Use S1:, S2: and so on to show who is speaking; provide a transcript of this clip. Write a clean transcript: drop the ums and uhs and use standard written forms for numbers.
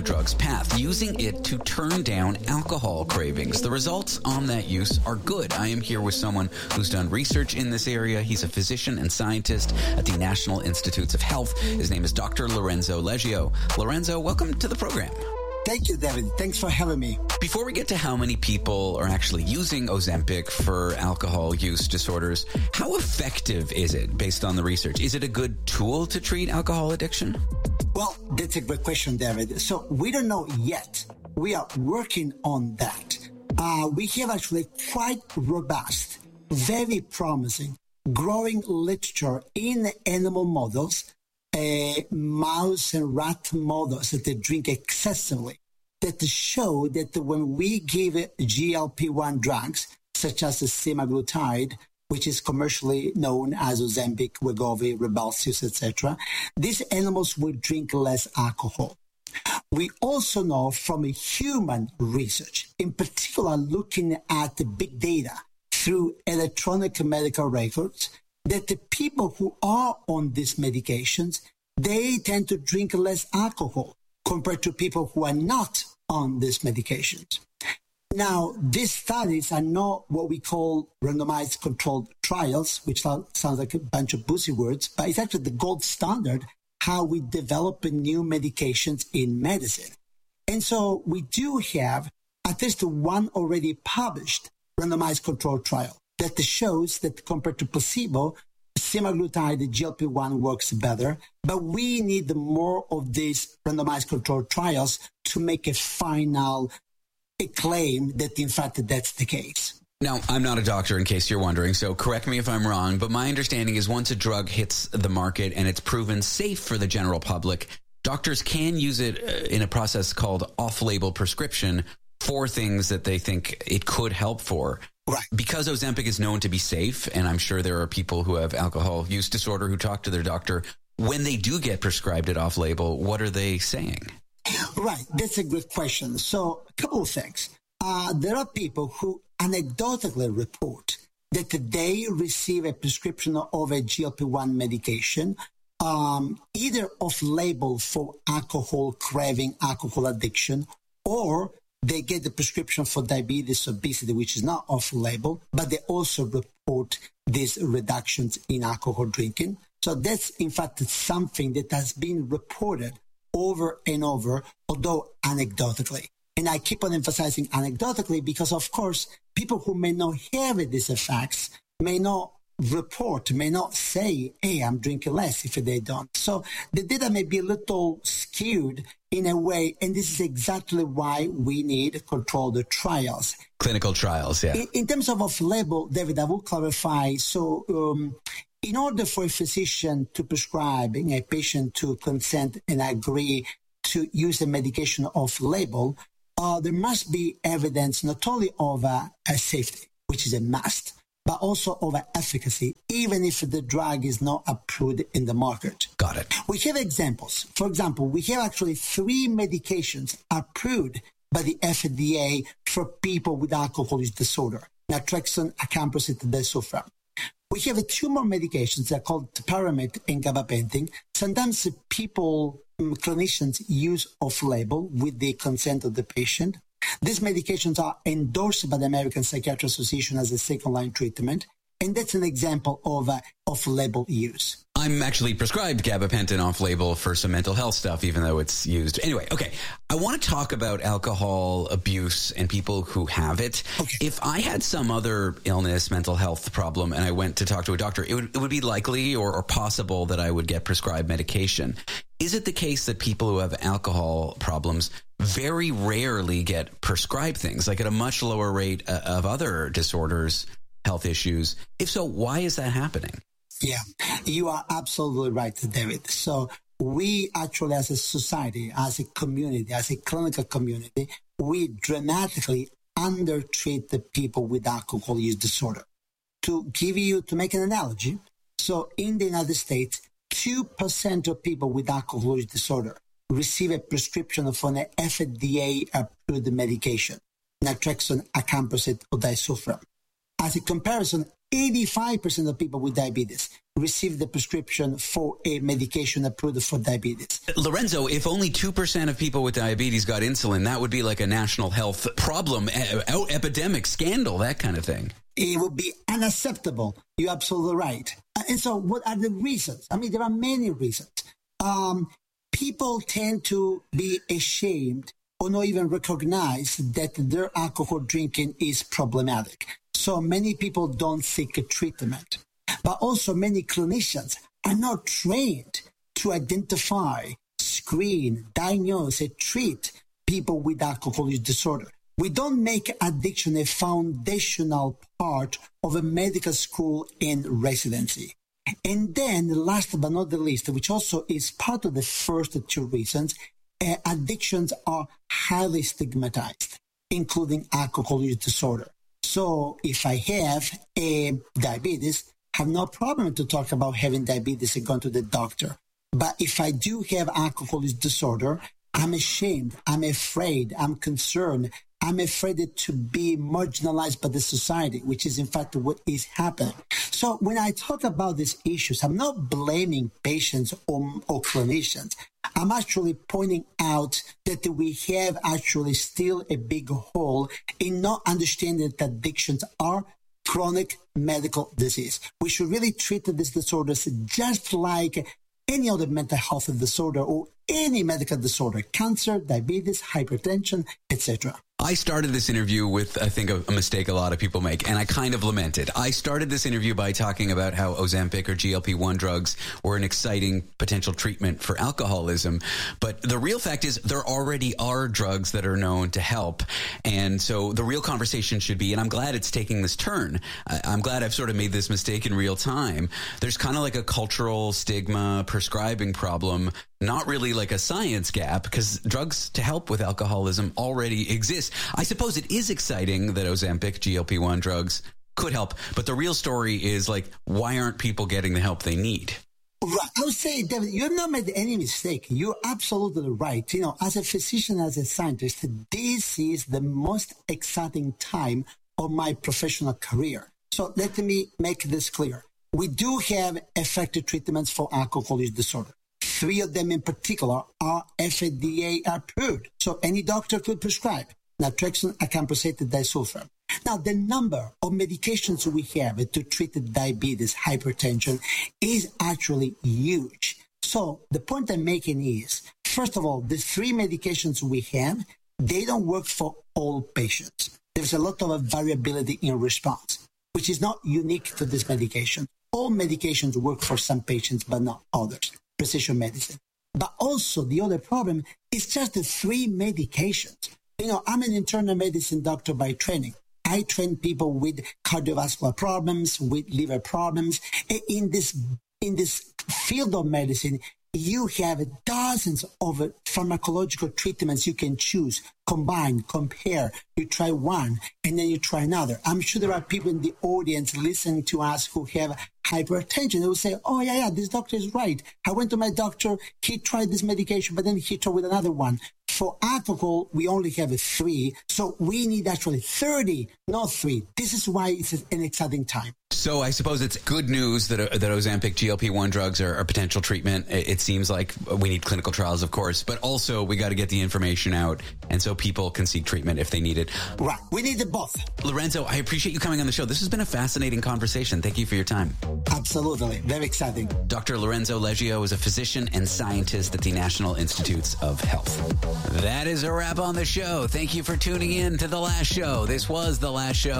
S1: drugs path, using it to turn down alcohol cravings. The results on that use are good. I am here with someone who's done research in this area. He's a physician and scientist at the National Institutes of Health. His name is Dr. Lorenzo Leggio. Lorenzo, welcome to the program.
S2: Thank you, David. Thanks for having me.
S1: Before we get to how many people are actually using Ozempic for alcohol use disorders, how effective is it based on the research? Is it a good tool to treat alcohol addiction?
S2: Well, that's a great question, David. So we don't know yet. We are working on that. We have actually quite robust, very promising, growing literature in animal models, mouse and rat models that they drink excessively, that show that when we give GLP-1 drugs, such as the semaglutide, which is commercially known as Ozempic, Wegovy, Rybelsus, etc., these animals will drink less alcohol. We also know from human research, in particular looking at the big data through electronic medical records, that the people who are on these medications, they tend to drink less alcohol compared to people who are not on these medications. Now, these studies are not what we call randomized controlled trials, which sounds like a bunch of buzzwords words, but it's actually the gold standard how we develop new medications in medicine. And so we do have at least one already published randomized controlled trial that shows that compared to placebo, semaglutide, the GLP-1 works better, but we need more of these randomized controlled trials to make a final claim that, in fact, that's the case.
S1: Now, I'm not a doctor, in case you're wondering, so correct me if I'm wrong, but my understanding is once a drug hits the market and it's proven safe for the general public, doctors can use it in a process called off-label prescription for things that they think it could help for.
S2: Right.
S1: Because Ozempic is known to be safe, and I'm sure there are people who have alcohol use disorder who talk to their doctor, when they do get prescribed it off-label, what are they saying?
S2: Right. That's a good question. So a couple of things. There are people who anecdotally report that they receive a prescription of a GLP-1 medication, either off-label for alcohol craving, alcohol addiction, or they get the prescription for diabetes, obesity, which is not off-label, but they also report these reductions in alcohol drinking. So that's, in fact, something that has been reported over and over, although anecdotally. And I keep on emphasizing anecdotally because, of course, people who may not have these effects may not report, may not say, hey, I'm drinking less if they don't. So the data may be a little skewed in a way, and this is exactly why we need controlled trials.
S1: Clinical trials, yeah.
S2: In terms of off-label, David, I will clarify. So in order for a physician to prescribe a patient to consent and agree to use the medication off-label, there must be evidence not only of a safety, which is a must, but also of efficacy, even if the drug is not approved in the market.
S1: Got it.
S2: We have examples. For example, we have actually 3 medications approved by the FDA for people with alcohol use disorder: naltrexone, acamprosate, disulfiram. We have 2 more medications that are called topiramate and gabapentin. Sometimes people, clinicians, use off-label with the consent of the patient. These medications are endorsed by the American Psychiatric Association as a second-line treatment, and that's an example of off-label use.
S1: I'm actually prescribed gabapentin off-label for some mental health stuff, even though it's used. Anyway, okay. I want to talk about alcohol abuse and people who have it.
S2: Okay.
S1: If I had some other illness, mental health problem, and I went to talk to a doctor, it would be likely or possible that I would get prescribed medication. Is it the case that people who have alcohol problems very rarely get prescribed things, like at a much lower rate of other disorders, health issues? If so, why is that happening?
S2: Yeah, you are absolutely right, David. So we actually, as a society, as a community, as a clinical community, we dramatically undertreat the people with alcohol use disorder. To make an analogy, so in the United States, 2% of people with alcohol use disorder receive a prescription for an FDA-approved medication, naltrexone, acamprosate, or disulfiram. As a comparison, 85% of people with diabetes receive the prescription for a medication approved for diabetes.
S1: Lorenzo, if only 2% of people with diabetes got insulin, that would be like a national health problem, epidemic, scandal, that kind of thing.
S2: It would be unacceptable. You're absolutely right. And so what are the reasons? I mean, there are many reasons. People tend to be ashamed or not even recognize that their alcohol drinking is problematic. So many people don't seek a treatment. But also many clinicians are not trained to identify, screen, diagnose, and treat people with alcohol use disorder. We don't make addiction a foundational part of a medical school and residency. And then, last but not the least, which also is part of the first two reasons, addictions are highly stigmatized, including alcohol use disorder. So if I have a diabetes, I have no problem to talk about having diabetes and going to the doctor. But if I do have alcohol use disorder, I'm ashamed, I'm afraid, I'm concerned, I'm afraid to be marginalized by the society, which is in fact what is happening. So when I talk about these issues, I'm not blaming patients or clinicians. I'm actually pointing out that we have actually still a big hole in not understanding that addictions are chronic medical disease. We should really treat these disorders just like any other mental health disorder or any medical disorder, cancer, diabetes, hypertension, etc.
S1: I started this interview with, I think, a mistake a lot of people make, and I kind of lament it. I started this interview by talking about how Ozempic or GLP-1 drugs were an exciting potential treatment for alcoholism. But the real fact is there already are drugs that are known to help. And so the real conversation should be, and I'm glad it's taking this turn. I'm glad I've sort of made this mistake in real time. There's kind of like a cultural stigma prescribing problem, not really like a science gap, because drugs to help with alcoholism already exist. I suppose it is exciting that Ozempic, GLP-1 drugs could help, but the real story is like, why aren't people getting the help they need?
S2: Right. I would say, David, you have not made any mistake. You're absolutely right. You know, as a physician, as a scientist, this is the most exciting time of my professional career. So let me make this clear. We do have effective treatments for alcohol use disorder. 3 of them in particular are FDA approved. So any doctor could prescribe naltrexone, acamprosate, disulfiram. Now, the number of medications we have to treat diabetes, hypertension is actually huge. So the point I'm making is, first of all, the 3 medications we have, they don't work for all patients. There's a lot of variability in response, which is not unique to this medication. All medications work for some patients, but not others. Precision medicine. But also the other problem is just the 3 medications. You know, I'm an internal medicine doctor by training. I train people with cardiovascular problems, with liver problems. In this field of medicine, you have dozens of pharmacological treatments you can choose, combine, compare. You try one, and then you try another. I'm sure there are people in the audience listening to us who have hypertension. They will say, oh, yeah, this doctor is right. I went to my doctor. He tried this medication, but then he tried with another one. For alcohol, we only have 3. So we need actually 30, not 3. This is why it's an exciting time.
S1: So I suppose it's good news that Ozempic GLP-1 drugs are a potential treatment. It seems like we need clinical trials, of course, but also we got to get the information out, and so people can seek treatment if they need it.
S2: Right. We need it both.
S1: Lorenzo, I appreciate you coming on the show. This has been a fascinating conversation. Thank you for your time.
S2: Absolutely. Very exciting.
S1: Dr. Lorenzo Leggio is a physician and scientist at the National Institutes of Health. That is a wrap on the show. Thank you for tuning in to The Last Show. This was The Last Show.